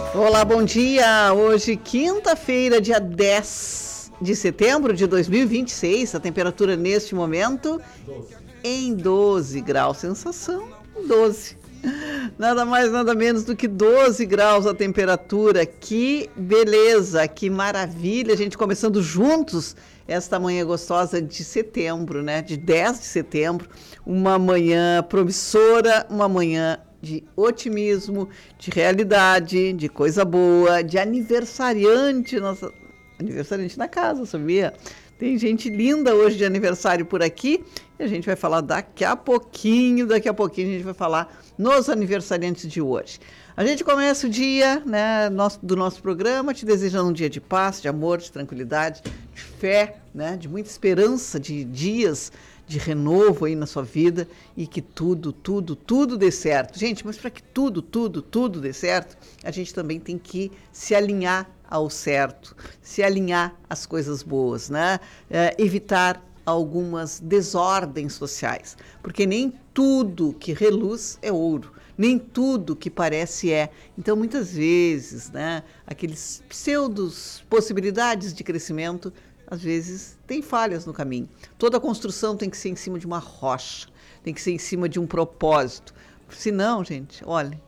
Olá, bom dia! Hoje, quinta-feira, dia 10 de setembro de 2026, a temperatura neste momento em 12 graus, sensação 12. Nada mais, nada menos do que 12 graus a temperatura. Que beleza, que maravilha, a gente começando juntos esta manhã gostosa de setembro, né? De 10 de setembro, uma manhã promissora, uma manhã de otimismo, de realidade, de coisa boa, de aniversariante, nossa, aniversariante na casa, sabia? Tem gente linda hoje de aniversário por aqui e a gente vai falar daqui a pouquinho a gente vai falar nos aniversariantes de hoje. A gente começa o dia, né, do nosso programa te desejando um dia de paz, de amor, de tranquilidade, de fé, né, de muita esperança, de dias de renovo aí na sua vida e que tudo dê certo. Gente, mas para que tudo dê certo, a gente também tem que se alinhar ao certo, se alinhar às coisas boas, né? Evitar algumas desordens sociais, porque nem tudo que reluz é ouro, nem tudo que parece é. Então, muitas vezes, né, aqueles pseudos possibilidades de crescimento, às vezes, tem falhas no caminho. Toda construção tem que ser em cima de uma rocha, tem que ser em cima de um propósito. Senão, gente, olha,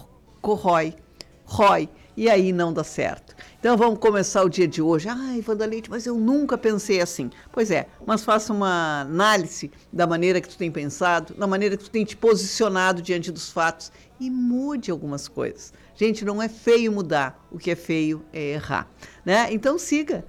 rói, e aí não dá certo. Então, vamos começar o dia de hoje. Ai, Wanda Leite, mas eu nunca pensei assim. Pois é, mas faça uma análise da maneira que tu tem pensado, da maneira que tu tem te posicionado diante dos fatos e mude algumas coisas. Gente, não é feio mudar, o que é feio é errar, né? Então, siga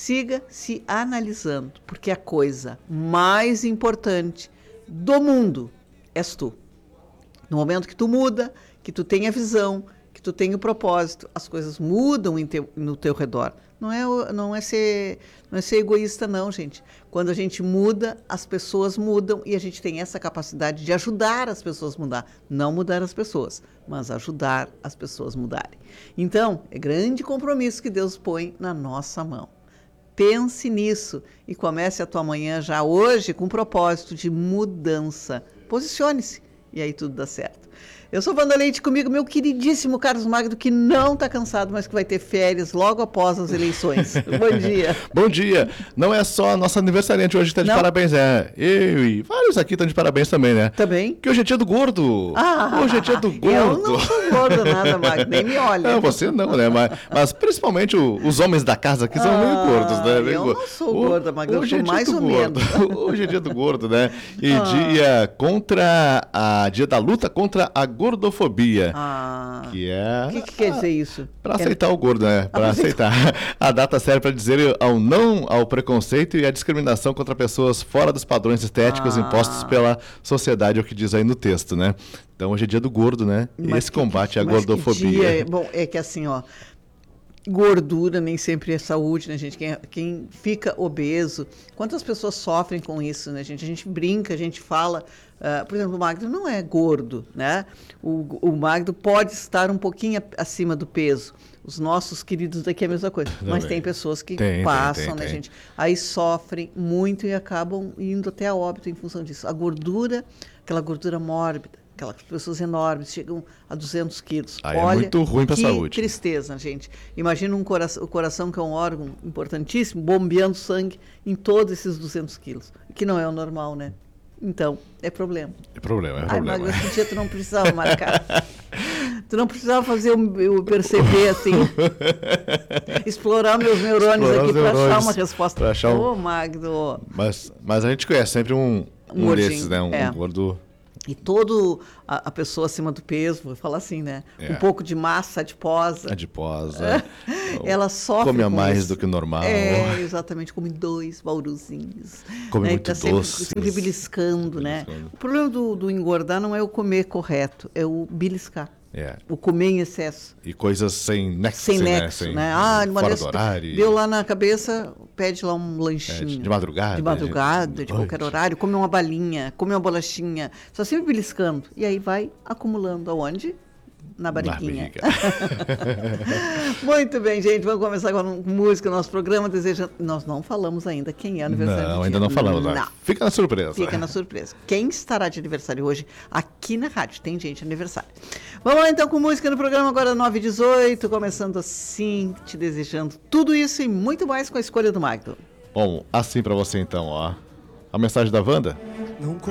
se analisando, porque a coisa mais importante do mundo és tu. No momento que tu muda, que tu tem a visão, que tu tem o propósito, as coisas mudam no teu redor. Não é ser egoísta, não, gente. Quando a gente muda, as pessoas mudam e a gente tem essa capacidade de ajudar as pessoas a mudar. Não mudar as pessoas, mas ajudar as pessoas a mudarem. Então, é grande compromisso que Deus põe na nossa mão. Pense nisso e comece a tua manhã já hoje com um propósito de mudança. Posicione-se e aí tudo dá certo. Eu sou Wanda Leite, comigo meu queridíssimo Carlos Magno, que não está cansado, mas que vai ter férias logo após as eleições. Bom dia. Bom dia. Não é só a nossa aniversariante hoje que está de parabéns, eu e vários aqui estão de parabéns também, né? Também. Que hoje é dia do gordo. Hoje é dia do gordo. Eu não sou gorda nada, Magno, nem me olha. Não, você não, né? Mas principalmente os homens da casa aqui são meio gordos, né? Eu não sou gorda, Magno, eu sou mais ou menos. Hoje é dia do gordo, né? E dia da luta contra a gordofobia. Que é... O que quer dizer isso? Para aceitar o gordo, né? Para aceitar. A data serve para dizer ao não ao preconceito e à discriminação contra pessoas fora dos padrões estéticos impostos pela sociedade, é o que diz aí no texto, né? Então hoje é dia do gordo, né? E esse combate à gordofobia. Bom, é que assim, ó, gordura nem sempre é saúde, né, gente? Quem fica obeso, quantas pessoas sofrem com isso, né, gente? A gente brinca, a gente fala, por exemplo, o Magno não é gordo, né? O Magno pode estar um pouquinho acima do peso. Os nossos queridos daqui é a mesma coisa. Mas tem pessoas que passam, né, gente? Aí sofrem muito e acabam indo até a óbito em função disso. A gordura, aquela gordura mórbida, aquelas pessoas enormes, chegam a 200 quilos. Olha, é muito ruim para a saúde. Que tristeza, gente. Imagina o coração, que é um órgão importantíssimo, bombeando sangue em todos esses 200 quilos, que não é o normal, né? Então, é problema. É problema. Mas esse dia tu não precisava marcar. Tu não precisava fazer eu perceber, assim, explorar meus neurônios aqui para achar uma resposta. Magno. Mas a gente conhece sempre um desses, né? Um gordo... E a pessoa acima do peso, vou falar assim, né? Um pouco de massa adiposa. Ela sofre come a mais isso. do que o normal. Exatamente, come 2 bauruzinhos. Come muito doce. Sempre beliscando, né? O problema do engordar não é o comer correto, é o beliscar. O comer em excesso. E coisas sem nexo, né? Fora do horário. Deu lá na cabeça, pede lá um lanchinho. De madrugada. De qualquer horário. Come uma balinha, come uma bolachinha. Só sempre beliscando. E aí vai acumulando aonde? na barriguinha. Na Muito bem, gente, vamos começar com a música, nosso programa desejando... Nós não falamos ainda quem é aniversário. Não, ainda não falamos. Não. Fica na surpresa. Fica na surpresa. Quem estará de aniversário hoje aqui na rádio? Tem gente de aniversário. Vamos lá então com música no programa agora 9h18, começando assim, te desejando tudo isso e muito mais com a escolha do Magno. Bom, assim pra você então, ó. A mensagem da Wanda? Não